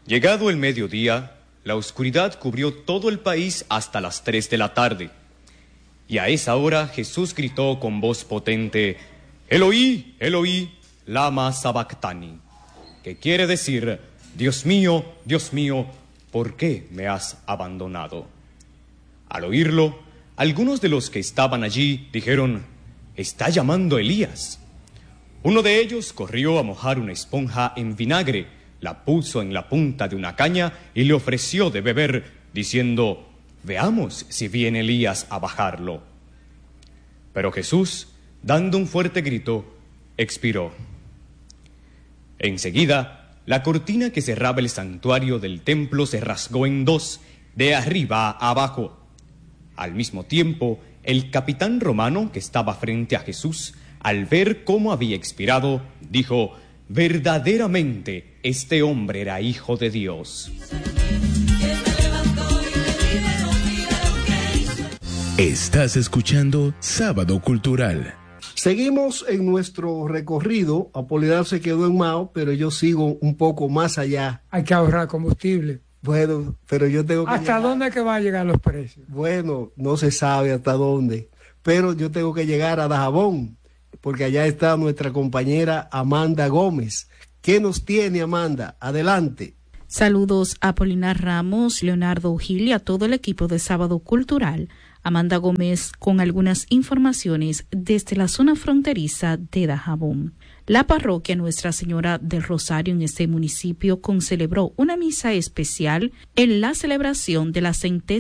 Llegado el mediodía, la oscuridad cubrió todo el país hasta las 3 de la tarde. Y a esa hora Jesús gritó con voz potente: Eloí, Eloí, lama sabactani, que quiere decir: Dios mío, ¿por qué me has abandonado? Al oírlo, algunos de los que estaban allí dijeron: está llamando Elías. Uno de ellos corrió a mojar una esponja en vinagre, la puso en la punta de una caña y le ofreció de beber, diciendo: veamos si viene Elías a bajarlo. Pero Jesús, dando un fuerte grito, expiró. Enseguida, la cortina que cerraba el santuario del templo se rasgó en dos, de arriba a abajo. Al mismo tiempo, el capitán romano que estaba frente a Jesús, al ver cómo había expirado, dijo: verdaderamente, este hombre era hijo de Dios. Estás escuchando Sábado Cultural. Seguimos en nuestro recorrido. Apolinar se quedó en Mao, pero yo sigo un poco más allá. Hay que ahorrar combustible. Bueno, pero yo tengo que ¿Hasta dónde es que van a llegar los precios? Bueno, no se sabe hasta dónde, pero yo tengo que llegar a Dajabón, porque allá está nuestra compañera Amanda Gómez. ¿Qué nos tiene, Amanda? Adelante. Saludos a Apolinar Ramos, Leonardo Gil y a todo el equipo de Sábado Cultural. Amanda Gómez con algunas informaciones desde la zona fronteriza de Dajabón. La parroquia Nuestra Señora del Rosario en este municipio concelebró una misa especial en la celebración de la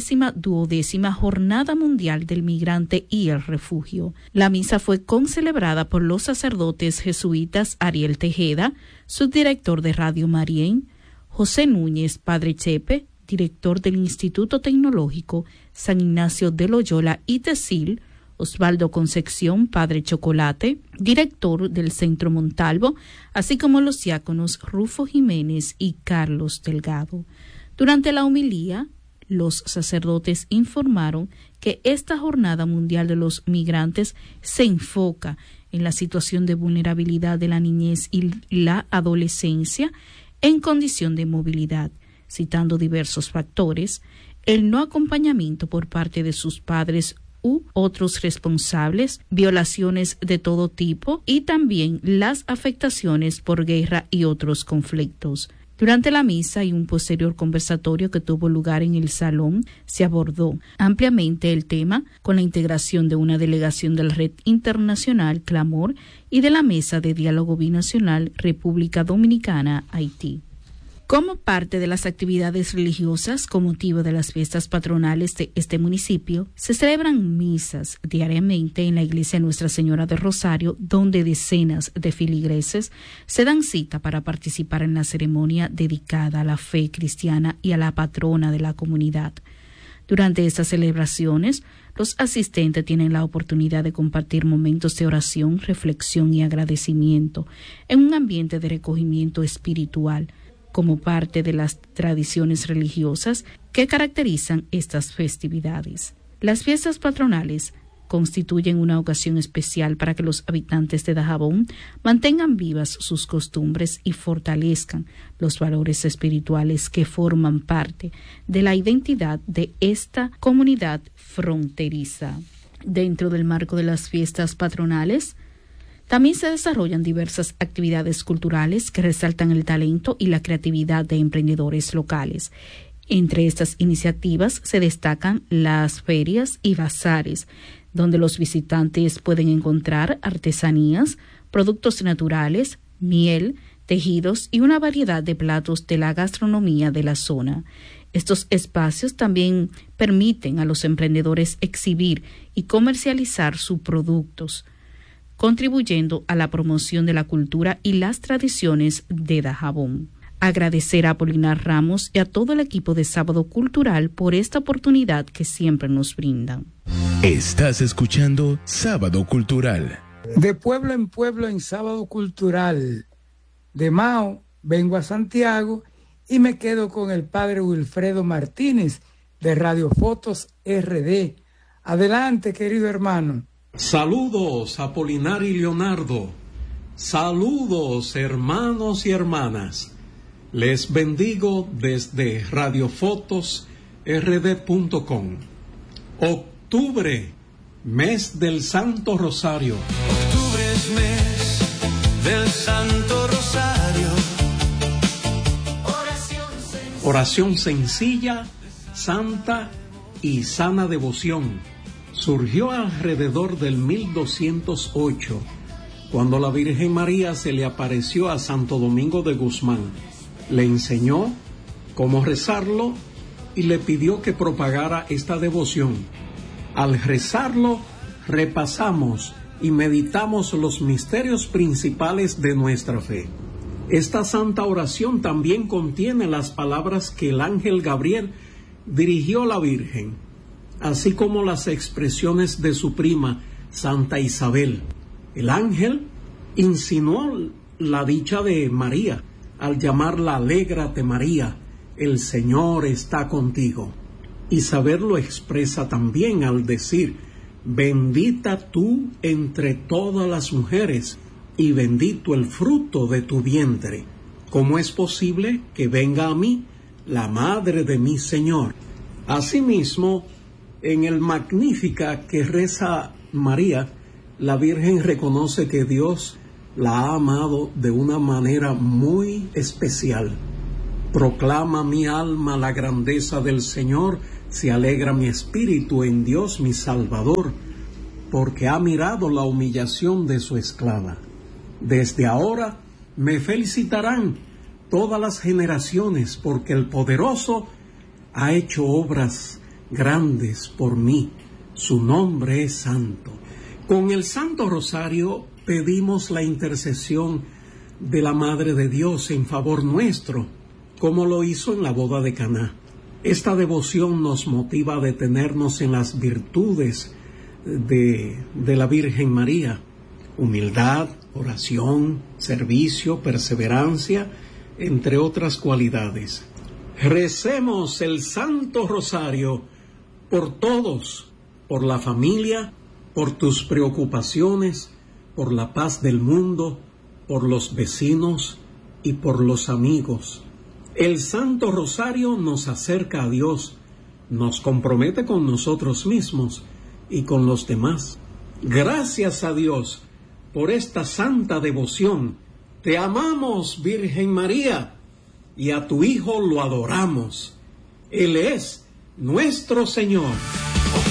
112ª Jornada Mundial del Migrante y el Refugio. La misa fue concelebrada por los sacerdotes jesuitas Ariel Tejeda, subdirector de Radio Marién, José Núñez, Padre Chepe, director del Instituto Tecnológico San Ignacio de Loyola y Tesil, Osvaldo Concepción, Padre Chocolate, director del Centro Montalvo, así como los diáconos Rufo Jiménez y Carlos Delgado. Durante la homilía, los sacerdotes informaron que esta Jornada Mundial de los Migrantes se enfoca en la situación de vulnerabilidad de la niñez y la adolescencia en condición de movilidad, citando diversos factores: el no acompañamiento por parte de sus padres u otros responsables, violaciones de todo tipo y también las afectaciones por guerra y otros conflictos. Durante la misa y un posterior conversatorio que tuvo lugar en el salón, se abordó ampliamente el tema con la integración de una delegación de la Red Internacional Clamor y de la Mesa de Diálogo Binacional República Dominicana-Haití. Como parte de las actividades religiosas con motivo de las fiestas patronales de este municipio, se celebran misas diariamente en la iglesia Nuestra Señora del Rosario, donde decenas de feligreses se dan cita para participar en la ceremonia dedicada a la fe cristiana y a la patrona de la comunidad. Durante estas celebraciones, los asistentes tienen la oportunidad de compartir momentos de oración, reflexión y agradecimiento en un ambiente de recogimiento espiritual, como parte de las tradiciones religiosas que caracterizan estas festividades. Las fiestas patronales constituyen una ocasión especial para que los habitantes de Dajabón mantengan vivas sus costumbres y fortalezcan los valores espirituales que forman parte de la identidad de esta comunidad fronteriza. Dentro del marco de las fiestas patronales, también se desarrollan diversas actividades culturales que resaltan el talento y la creatividad de emprendedores locales. Entre estas iniciativas se destacan las ferias y bazares, donde los visitantes pueden encontrar artesanías, productos naturales, miel, tejidos y una variedad de platos de la gastronomía de la zona. Estos espacios también permiten a los emprendedores exhibir y comercializar sus productos, contribuyendo a la promoción de la cultura y las tradiciones de Dajabón. Agradecer a Apolinar Ramos y a todo el equipo de Sábado Cultural por esta oportunidad que siempre nos brindan. Estás escuchando Sábado Cultural. De pueblo en Sábado Cultural. De Mao vengo a Santiago y me quedo con el padre Wilfredo Martínez de Radio Fotos RD. Adelante, querido hermano. Saludos, Apolinar y Leonardo. Saludos, hermanos y hermanas. Les bendigo desde radiofotos.rd.com. Octubre, mes del Santo Rosario. Octubre es mes del Santo Rosario. Oración sencilla, santa y sana devoción. Surgió alrededor del 1208, cuando la Virgen María se le apareció a Santo Domingo de Guzmán. Le enseñó cómo rezarlo y le pidió que propagara esta devoción. Al rezarlo, repasamos y meditamos los misterios principales de nuestra fe. Esta santa oración también contiene las palabras que el ángel Gabriel dirigió a la Virgen, así como las expresiones de su prima, Santa Isabel. El ángel insinuó la dicha de María al llamarla Alégrate María, el Señor está contigo. Isabel lo expresa también al decir, bendita tú entre todas las mujeres y bendito el fruto de tu vientre. ¿Cómo es posible que venga a mí la madre de mi Señor? Asimismo, en el Magnífica que reza María, la Virgen reconoce que Dios la ha amado de una manera muy especial. Proclama mi alma la grandeza del Señor, se alegra mi espíritu en Dios mi Salvador, porque ha mirado la humillación de su esclava. Desde ahora me felicitarán todas las generaciones, porque el Poderoso ha hecho obras grandes por mí. Su nombre es santo. Con el Santo Rosario pedimos la intercesión de la Madre de Dios en favor nuestro, como lo hizo en la boda de Caná. Esta devoción nos motiva a detenernos en las virtudes de la Virgen María: humildad, oración, servicio, perseverancia, entre otras cualidades. Recemos el Santo Rosario por todos, por la familia, por tus preocupaciones, por la paz del mundo, por los vecinos y por los amigos. El Santo Rosario nos acerca a Dios, nos compromete con nosotros mismos y con los demás. Gracias a Dios por esta santa devoción. Te amamos, Virgen María, y a tu Hijo lo adoramos. Él es nuestro Señor.